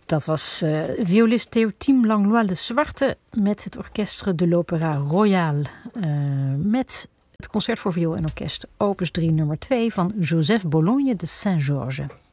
Dat was violist Théotime Langlois de Zwarte met het Orchestre de l'Opéra Royal. Met het concert voor viool en orkest opus 3 nummer 2 van Joseph Bologne de Saint-Georges.